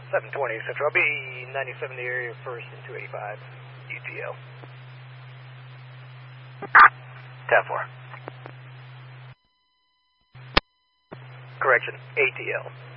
720 Central. I'll be 97 the area first and 285 UTL. 10-4. Correction, ATL.